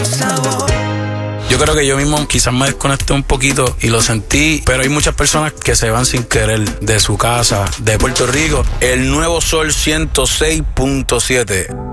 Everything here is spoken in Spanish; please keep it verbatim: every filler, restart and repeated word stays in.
Yo creo que yo mismo quizás me desconecté un poquito y lo sentí, pero hay muchas personas que se van sin querer de su casa, de Puerto Rico. El Nuevo Sol ciento seis punto siete.